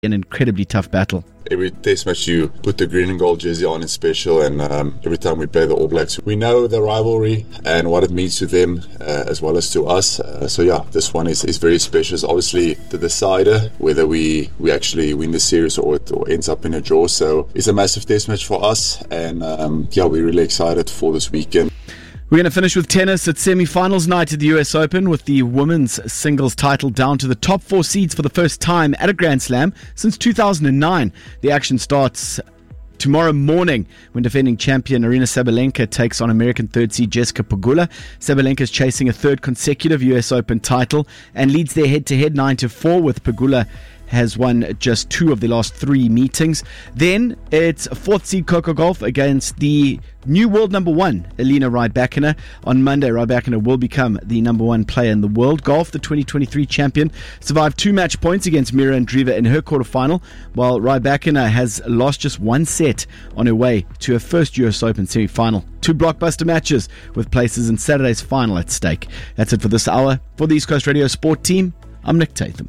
an incredibly tough battle. Every test match you put the green and gold jersey on is special, and every time we play the All Blacks, we know the rivalry and what it means to them as well as to us. This one is very special. It's obviously the decider whether we actually win the series or it ends up in a draw. So it's a massive test match for us, and we're really excited for this weekend. We're going to finish with tennis at semi-finals night at the US Open, with the women's singles title down to the top 4 seeds for the first time at a Grand Slam since 2009. The action starts tomorrow morning when defending champion Aryna Sabalenka takes on American third seed Jessica Pegula. Sabalenka is chasing a third consecutive US Open title and leads their head-to-head 9-4, with Pegula has won just 2 of the last 3 meetings. Then it's 4th seed Coco Gauff against the new world number 1, Elena Rybakina. On Monday, Rybakina will become the number 1 player in the world. Gauff, the 2023 champion, survived 2 match points against Mira Andreeva in her quarterfinal, while Rybakina has lost just 1 set on her way to her first US Open semi-final. 2 blockbuster matches with places in Saturday's final at stake. That's it for this hour. For the East Coast Radio Sport team, I'm Nick Tatham.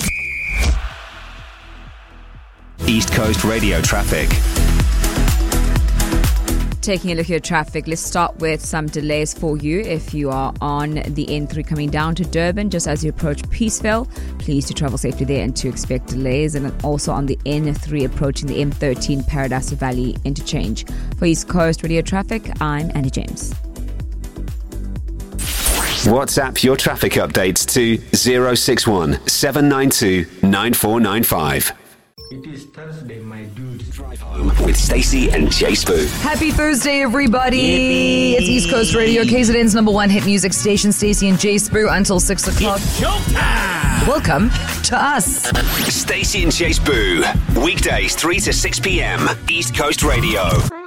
East Coast Radio traffic. Taking a look at traffic, let's start with some delays for you. If you are on the N3 coming down to Durban, just as you approach Peaceville, please to travel safely there and to expect delays. And also on the N3 approaching the M13 Paradise Valley interchange. For East Coast Radio traffic, I'm Annie James. WhatsApp your traffic updates to 061 792 9495. It is Thursday, my dude. Drive home with Stacey and Jay Spoo. Happy Thursday, everybody. It's East Coast Radio, KZN's number 1 hit music station, Stacey and Jay Spoo, until 6 o'clock. Showtime! Welcome to us. Stacey and Jay Spoo. Weekdays 3 to 6 p.m. East Coast Radio.